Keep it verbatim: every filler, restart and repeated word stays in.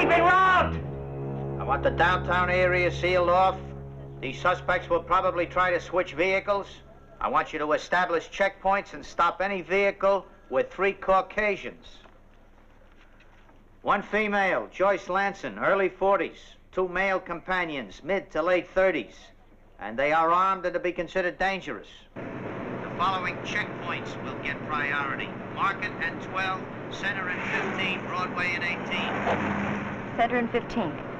Sweeping round! I want the downtown area sealed off. These suspects will probably try to switch vehicles. I want you to establish checkpoints and stop any vehicle with three Caucasians. One female, Joyce Lanson, early forties. Two male companions, mid to late thirties. And they are armed and to be considered dangerous. The following checkpoints will get priority. Market and twelve, Center and fifteen, Broadway and eighteen. Center and fifteen.